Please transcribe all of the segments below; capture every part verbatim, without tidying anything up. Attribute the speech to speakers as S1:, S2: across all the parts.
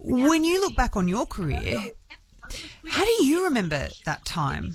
S1: When you look back on your career, how do you remember that time?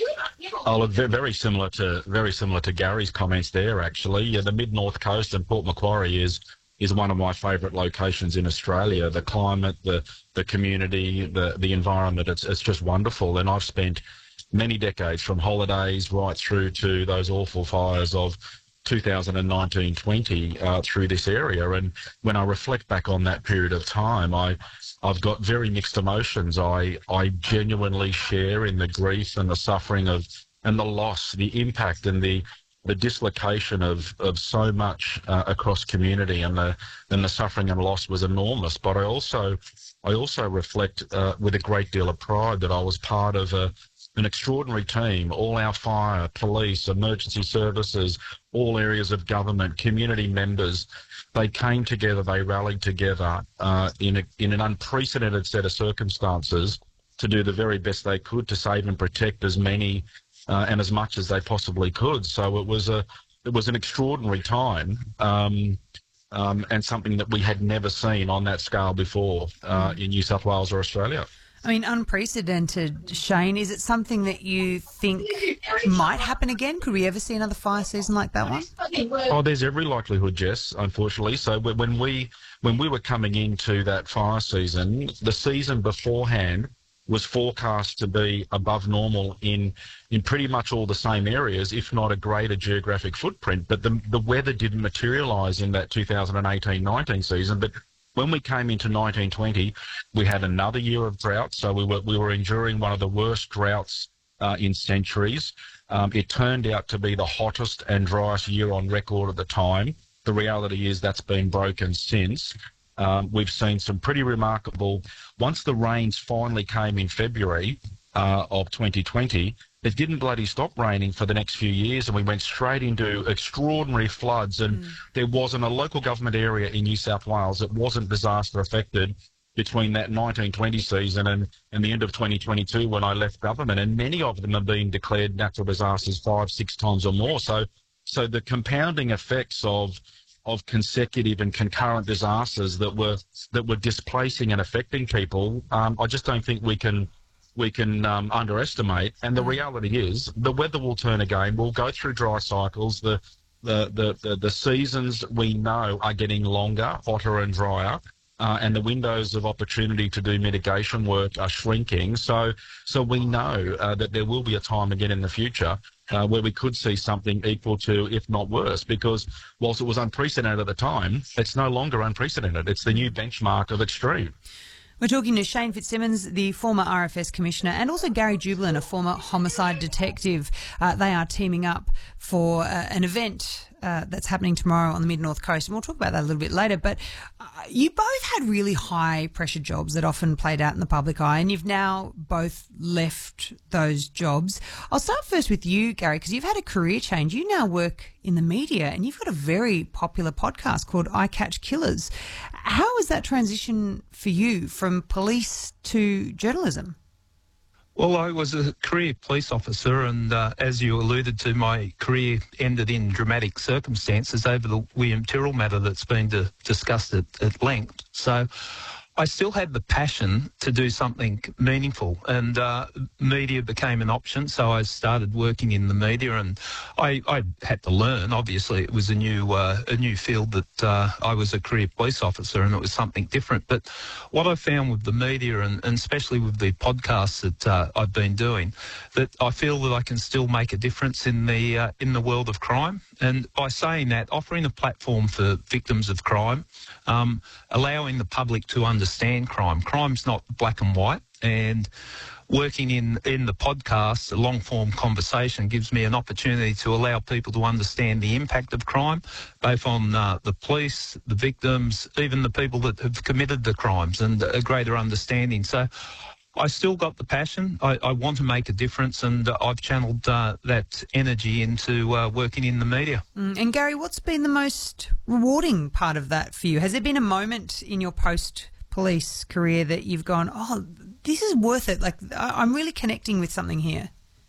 S2: Oh, look, ve- very similar to very similar to Gary's comments there. Actually, yeah, the Mid North Coast and Port Macquarie is is one of my favourite locations in Australia. The climate, the the community, the the environment, it's it's just wonderful. And I've spent many decades, from holidays right through to those awful fires of two thousand nineteen twenty uh, through this area. And when I reflect back on that period of time, I I've got very mixed emotions. I I genuinely share in the grief and the suffering of and the loss, the impact and the the dislocation of of so much uh, across community, and the and the suffering and loss was enormous. But I also I also reflect uh, with a great deal of pride that I was part of a an extraordinary team. All our fire, police, emergency services, all areas of government, community members, they came together, they rallied together uh, in a, in an unprecedented set of circumstances to do the very best they could to save and protect as many uh, and as much as they possibly could. So it was a it was an extraordinary time, um, um, and something that we had never seen on that scale before uh, in New South Wales or Australia.
S1: I mean, unprecedented, Shane. Is it something that you think might happen again? Could we ever see another fire season like that one?
S2: Oh, there's every likelihood, Jess, unfortunately. So when we when we were coming into that fire season, the season beforehand was forecast to be above normal in in pretty much all the same areas, if not a greater geographic footprint. But the the weather didn't materialise in that two thousand eighteen nineteen season. But when we came into nineteen twenty, we had another year of drought, so we were we were enduring one of the worst droughts uh, in centuries. Um, it turned out to be the hottest and driest year on record at the time. The reality is that's been broken since. Um, we've seen some pretty remarkable. Once the rains finally came in February uh, of twenty twenty, it didn't bloody stop raining for the next few years, and we went straight into extraordinary floods. And mm. there wasn't a local government area in New South Wales that wasn't disaster affected between that nineteen twenty season and, and the end of twenty twenty-two when I left government. And many of them have been declared natural disasters five, six times or more. So, so the compounding effects of of consecutive and concurrent disasters that were that were displacing and affecting people, um, I just don't think we can. we can um, underestimate. And the reality is the weather will turn again. We'll go through dry cycles. The the the the, the seasons we know are getting longer, hotter and drier, uh, and the windows of opportunity to do mitigation work are shrinking. So so we know uh, that there will be a time again in the future uh, where we could see something equal to, if not worse, because whilst it was unprecedented at the time, it's no longer unprecedented. It's the new benchmark of extreme.
S1: We're talking to Shane Fitzsimmons, the former R F S Commissioner, and also Gary Jublin, a former homicide detective. Uh, they are teaming up for uh, an event uh, that's happening tomorrow on the Mid-North Coast, and we'll talk about that a little bit later. But uh, you both had really high-pressure jobs that often played out in the public eye, and you've now both left those jobs. I'll start first with you, Gary, because you've had a career change. You now work in the media, and you've got a very popular podcast called I Catch Killers. How was that transition for you from police to journalism?
S3: Well, I was a career police officer, and uh, as you alluded to, my career ended in dramatic circumstances over the William Tyrrell matter that's been to, discussed at, at length. So I still had the passion to do something meaningful, and uh, media became an option. So I started working in the media, and I, I had to learn. Obviously, it was a new uh, a new field that uh, I was a career police officer, and it was something different. But what I found with the media, and, and especially with the podcasts that uh, I've been doing, that I feel that I can still make a difference in the uh, in the world of crime. And by saying that, offering a platform for victims of crime, um, allowing the public to understand understand crime. Crime's not black and white, and working in, in the podcast, a long-form conversation, gives me an opportunity to allow people to understand the impact of crime, both on uh, the police, the victims, even the people that have committed the crimes, and a greater understanding. So I still got the passion. I, I want to make a difference, and uh, I've channeled uh, that energy into uh, working in the media.
S1: Mm. And Gary, what's been the most rewarding part of that for you? Has there been a moment in your post police career that you've gone, oh, this is worth it, like I'm really connecting with something here?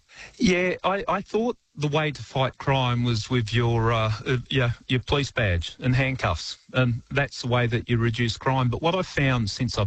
S3: Yeah, I, I thought the way to fight crime was with your uh, uh, yeah, your police badge and handcuffs, and that's the way that you reduce crime. But what I've found since I've left the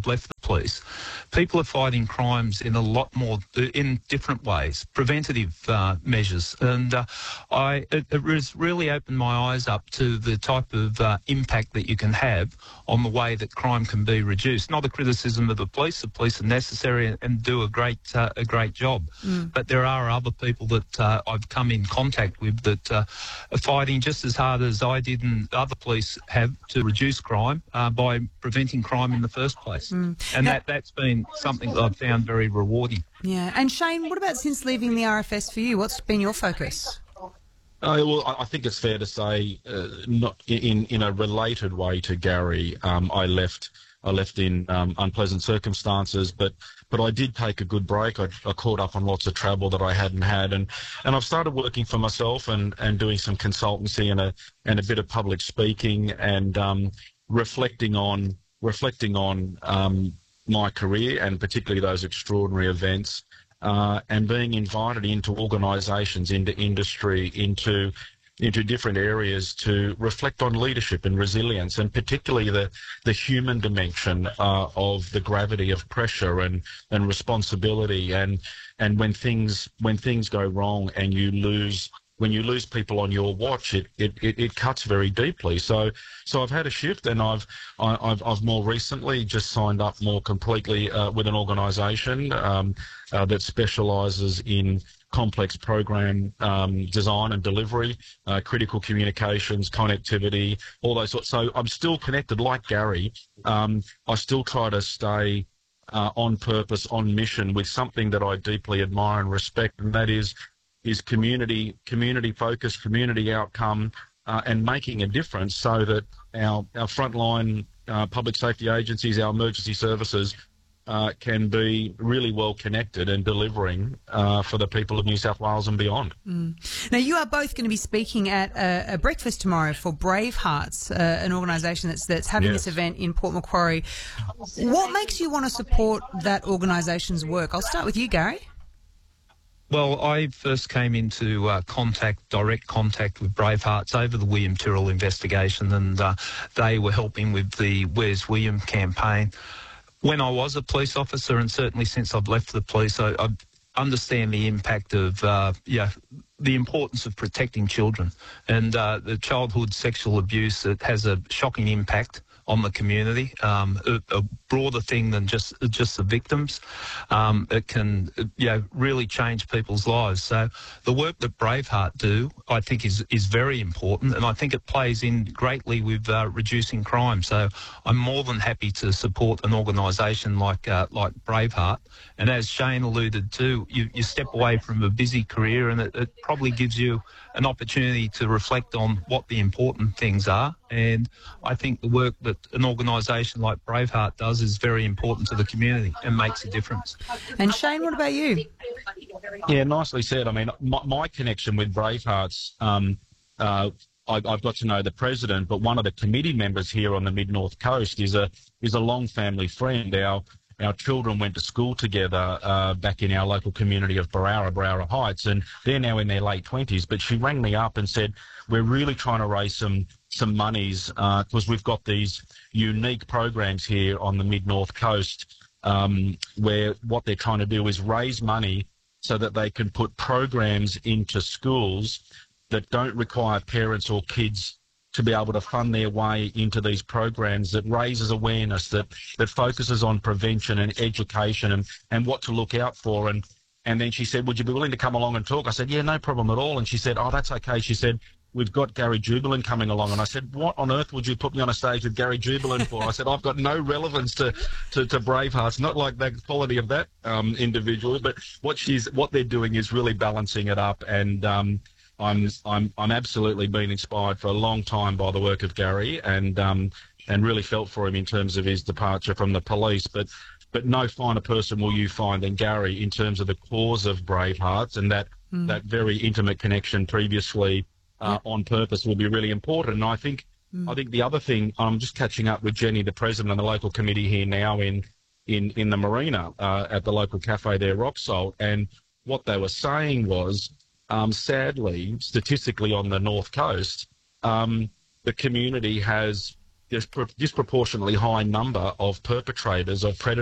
S3: police, people are fighting crimes in a lot more, in different ways, preventative uh, measures. And uh, I, it, it has really opened my eyes up to the type of uh, impact that you can have on the way that crime can be reduced. Not a criticism of the police. The police are necessary and, and do a great uh, a great job. Mm. But there are other people that uh, I've come in contact with that uh, are fighting just as hard as I did and other police have to reduce crime uh, by preventing crime in the first place. Mm. And that, that's been something that I've found very rewarding.
S1: Yeah. And Shane, what about since leaving the R F S for you? What's been your focus?
S2: Uh, well, I think it's fair to say, uh, not in in a related way to Gary. Um, I left. I left in um, unpleasant circumstances, but but I did take a good break. I, I caught up on lots of travel that I hadn't had, and, and I've started working for myself and, and doing some consultancy and a and a bit of public speaking and um, reflecting on reflecting on um, my career and particularly those extraordinary events. Uh, and being invited into organisations, into industry, into into different areas to reflect on leadership and resilience, and particularly the the human dimension uh, of the gravity of pressure and and responsibility, and and when things when things go wrong and you lose. When you lose people on your watch, it, it, it, it cuts very deeply. So so I've had a shift, and I've I, I've I've more recently just signed up more completely uh, with an organisation um, uh, that specialises in complex program um, design and delivery, uh, critical communications, connectivity, all those sorts. So I'm still connected, like Gary. Um, I still try to stay uh, on purpose, on mission, with something that I deeply admire and respect, and that is. is community community focus, community outcome, uh, and making a difference so that our, our frontline uh, public safety agencies, our emergency services uh, can be really well connected and delivering uh, for the people of New South Wales and beyond.
S1: Mm. Now, you are both going to be speaking at a, a breakfast tomorrow for Bravehearts, uh, an organisation that's, that's having yes. this event in Port Macquarie. What makes you want to support that organisation's work? I'll start with you, Gary.
S3: Well, I first came into uh, contact, direct contact with Bravehearts over the William Tyrrell investigation, and uh, they were helping with the Where's William campaign. When I was a police officer, and certainly since I've left the police, I, I understand the impact of, uh, yeah, the importance of protecting children. And uh, the childhood sexual abuse, it has a shocking impact on the community, um, a, a broader thing than just just the victims. Um, it can, you know, really change people's lives. So the work that Braveheart do, I think, is is very important, and I think it plays in greatly with uh, reducing crime. So I'm more than happy to support an organisation like uh, like Braveheart. And as Shane alluded to, you, you step away from a busy career, and it, it probably gives you an opportunity to reflect on what the important things are. And I think the work that an organisation like Braveheart does is very important to the community and makes a difference.
S1: And Shane, what about you?
S2: Yeah, nicely said. I mean, my, my connection with Bravehearts, um, uh, I, I've got to know the president, but one of the committee members here on the Mid-North Coast is a is a long family friend. Our Our children went to school together uh, back in our local community of Barara, Barara Heights, and they're now in their late twenties. But she rang me up and said, we're really trying to raise some some monies because uh, we've got these unique programs here on the Mid-North Coast um, where what they're trying to do is raise money so that they can put programs into schools that don't require parents or kids to be able to fund their way into these programs, that raises awareness, that that focuses on prevention and education and, and what to look out for. And and then she said, would you be willing to come along and talk? I said, yeah, no problem at all. And she said, oh, that's okay. She said, we've got Gary Jubelin coming along. And I said, what on earth would you put me on a stage with Gary Jubelin for? I said, I've got no relevance to, to, to Bravehearts, not like the quality of that um, individual, but what she's what they're doing is really balancing it up. And um, I'm I'm I'm absolutely been inspired for a long time by the work of Gary, and um and really felt for him in terms of his departure from the police. But but no finer person will you find than Gary in terms of the cause of Bravehearts, and that mm. that very intimate connection previously uh, yeah. on purpose will be really important. And I think mm. I think the other thing, I'm just catching up with Jenny, the president of the local committee here now in in in the marina uh, at the local cafe there, Rock Salt, and what they were saying was. Um, sadly, statistically on the North Coast, um, the community has a disproportionately high number of perpetrators of predatory